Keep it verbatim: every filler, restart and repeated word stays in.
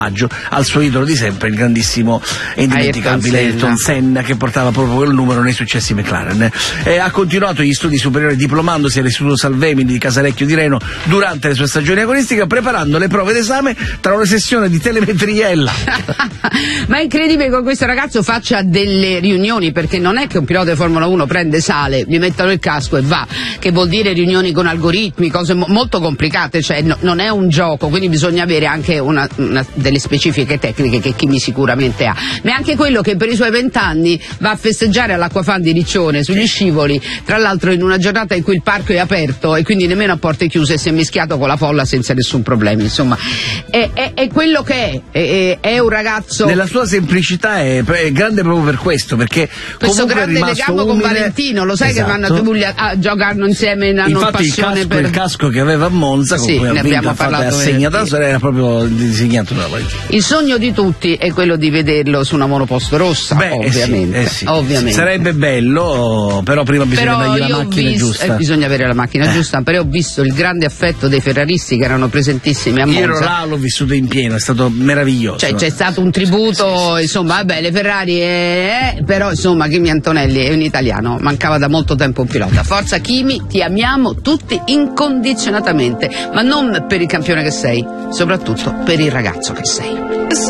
al suo idolo di sempre, il grandissimo e indimenticabile Ayrton Senna, che portava proprio quel numero nei successi McLaren. E ha continuato gli studi superiori diplomandosi all'Istituto Salvemini di Casalecchio di Reno durante le sue stagioni agonistiche, preparando le prove d'esame tra una sessione di telemetriella. Ma è incredibile che questo ragazzo faccia delle riunioni, perché non è che un pilota di Formula uno prende, sale, gli mettono il casco e va, che vuol dire riunioni con algoritmi, cose mo- molto complicate, cioè no, non è un gioco, quindi bisogna avere anche una, una delle specifiche tecniche che Kimi sicuramente ha. Ma è anche quello che per i suoi vent'anni va a festeggiare all'Acquafan di Riccione sugli scivoli, tra l'altro in una giornata in cui il parco è aperto e quindi nemmeno a porte chiuse, si è mischiato con la folla senza nessun problema. Insomma, è, è, è quello che è, è, è un ragazzo nella sua semplicità, è, è grande proprio per questo, perché questo grande legame con Valentino, lo sai, esatto, che vanno a Tubuglia a giocare insieme, hanno infatti passione il casco, per il casco che aveva a Monza, sì, con cui ne ha vinto, abbiamo parlato, assegnato, era proprio disegnato da Valentino. Il sogno di tutti è quello di vederlo su una monoposto rossa. Beh, ovviamente, eh sì, eh sì, ovviamente. Sì, sarebbe bello, però prima bisogna però dargli la macchina visto, giusta. Eh, bisogna avere la macchina eh. giusta, però ho visto il grande affetto dei ferraristi che erano presentissimi a Monza. Io ero là, l'ho vissuto in pieno, è stato meraviglioso. Cioè, c'è stato un tributo, sì, sì, insomma, vabbè, le Ferrari, eh, però insomma Kimi Antonelli è un italiano, mancava da molto tempo un pilota. Forza Kimi, ti amiamo tutti incondizionatamente, ma non per il campione che sei, soprattutto per il ragazzo che sei.